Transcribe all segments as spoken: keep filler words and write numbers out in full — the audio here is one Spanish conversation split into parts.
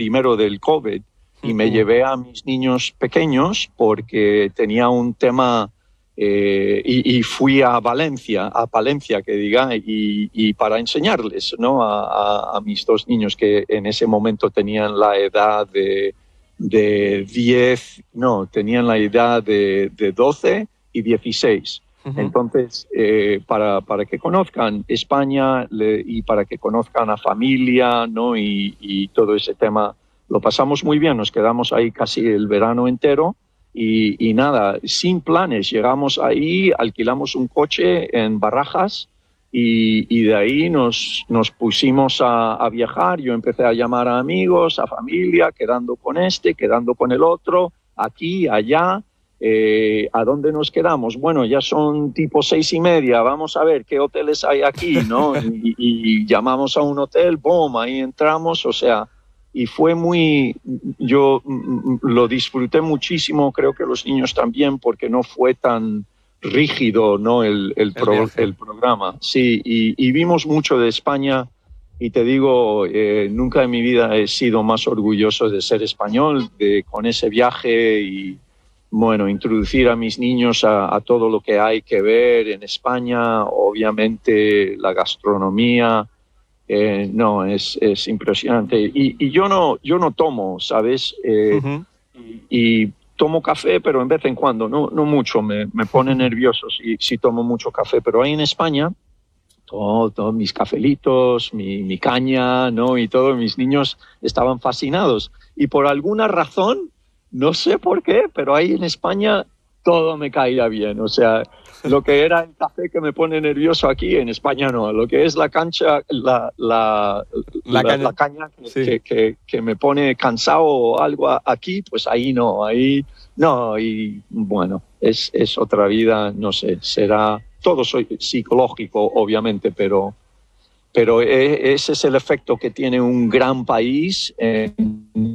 primero del COVID y me llevé a mis niños pequeños porque tenía un tema eh, y, y fui a Valencia, a Palencia, que diga, y, y para enseñarles, ¿no? a, a, a mis dos niños que en ese momento tenían la edad de, de diez, no, tenían la edad de, de doce y dieciséis. Uh-huh. Entonces, eh, para, para que conozcan España le, y para que conozcan a familia, ¿no? y, y todo ese tema, lo pasamos muy bien, nos quedamos ahí casi el verano entero y, y nada, sin planes, llegamos ahí, alquilamos un coche en Barajas y, y de ahí nos, nos pusimos a, a viajar. Yo empecé a llamar a amigos, a familia, quedando con este, quedando con el otro, aquí, allá. Eh, ¿A dónde nos quedamos? Bueno, ya son tipo seis y media, vamos a ver qué hoteles hay aquí, ¿no? y, y llamamos a un hotel, boom, ahí entramos, o sea, y fue muy, yo lo disfruté muchísimo, creo que los niños también, porque no fue tan rígido, ¿no? El, el, pro, el programa, sí, y, y vimos mucho de España. Y te digo, eh, nunca en mi vida he sido más orgulloso de ser español, de, con ese viaje y, bueno, introducir a mis niños a, a todo lo que hay que ver en España, obviamente la gastronomía, eh, no, es, es impresionante. Y, y yo no yo no tomo, ¿sabes? Eh, uh-huh. y, y tomo café, pero en vez en cuando, no, no mucho, me, me pone nervioso si, si tomo mucho café. Pero ahí en España, todos todo mis cafelitos, mi, mi caña, ¿no? Y todos mis niños estaban fascinados. Y por alguna razón, no sé por qué, pero ahí en España todo me caía bien. O sea, lo que era el café que me pone nervioso aquí, en España no. Lo que es la cancha, la, la, la, la caña, la caña que, sí. que, que, que me pone cansado o algo aquí, pues ahí no. Ahí no. Y bueno, es, es otra vida, no sé, será todo soy psicológico, obviamente, pero... Pero ese es el efecto que tiene un gran país en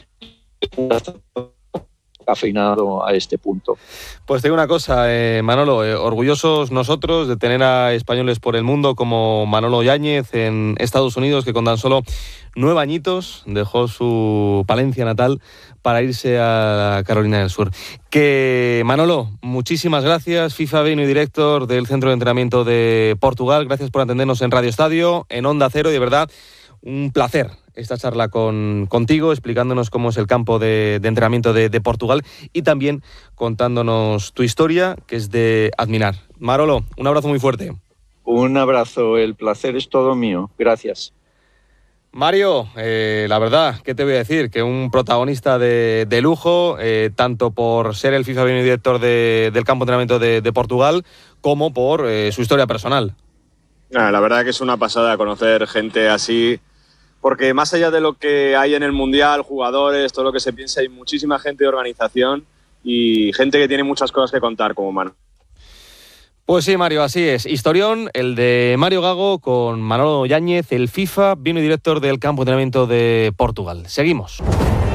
cafeinado a este punto. Pues te digo una cosa, eh, Manolo, eh, orgullosos nosotros de tener a españoles por el mundo como Manolo Yáñez en Estados Unidos, que con tan solo nueve añitos dejó su Palencia natal para irse a Carolina del Sur. Que Manolo, muchísimas gracias, FIFA Venue Director del Centro de Entrenamiento de Portugal, gracias por atendernos en Radio Estadio, en Onda Cero, y de verdad, un placer esta charla con, contigo, explicándonos cómo es el campo de, de entrenamiento de, de Portugal y también contándonos tu historia, que es de admirar. Manolo, un abrazo muy fuerte. Un abrazo, el placer es todo mío. Gracias. Mario, eh, la verdad, ¿qué te voy a decir? Que un protagonista de, de lujo, eh, tanto por ser el FIFA Venue Director de, del campo de entrenamiento de, de Portugal, como por eh, su historia personal. Ah, la verdad que es una pasada conocer gente así, porque más allá de lo que hay en el Mundial, jugadores, todo lo que se piensa, hay muchísima gente de organización y gente que tiene muchas cosas que contar como Manu. Pues sí, Mario, así es. Historión, el de Mario Gago con Manolo Yáñez, el FIFA Venue Director del campo de entrenamiento de Portugal. Seguimos.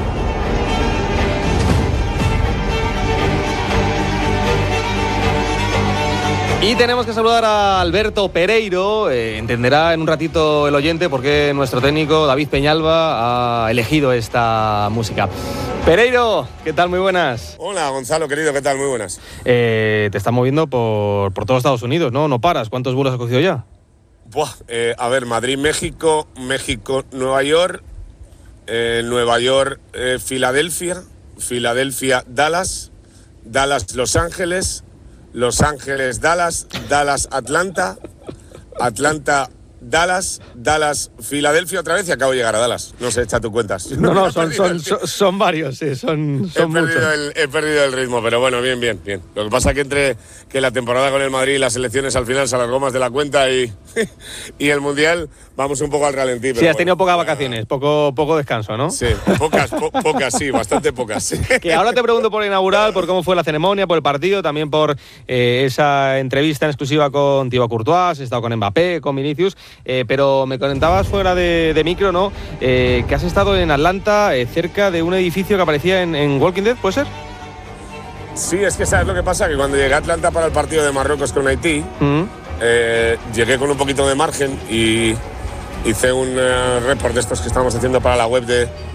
Y tenemos que saludar a Alberto Pereiro. Eh, entenderá en un ratito el oyente por qué nuestro técnico David Peñalba ha elegido esta música. Pereiro, ¿qué tal? Muy buenas. Hola, Gonzalo, querido, ¿qué tal? Muy buenas. Eh, te estás moviendo por, por todos Estados Unidos, ¿no? No paras. ¿Cuántos vuelos has cogido ya? Buah, eh, a ver, Madrid, México, México, Nueva York, eh, Nueva York, eh, Filadelfia, Filadelfia, Dallas, Dallas, Los Ángeles, Los Ángeles, Dallas, Dallas, Atlanta, Atlanta, Dallas, Dallas, Filadelfia otra vez y acabo de llegar a Dallas. No sé, echa tus cuentas. No, no, son, son, son, son varios, sí, son, son he, muchos. perdido el, he perdido el ritmo, pero bueno, bien, bien, bien. Lo que pasa es que entre que la temporada con el Madrid y las elecciones al final se alargó más de la cuenta y, y el Mundial vamos un poco al ralentí. Pero sí, has bueno, tenido pocas vacaciones, poco, poco descanso, ¿no? Sí, pocas, po, pocas, sí, bastante pocas. Sí. Que ahora te pregunto por el inaugural, por cómo fue la ceremonia, por el partido, también por eh, esa entrevista en exclusiva con Thibaut Courtois, he estado con Mbappé, con Vinicius, eh, pero me comentabas fuera de, de micro, ¿no? Eh, que has estado en Atlanta, eh, cerca de un edificio que aparecía en, en Walking Dead, ¿puede ser? Sí, es que sabes lo que pasa, que cuando llegué a Atlanta para el partido de Marruecos con Haití, mm. eh, llegué con un poquito de margen y hice un uh, report de estos que estábamos haciendo para la web de,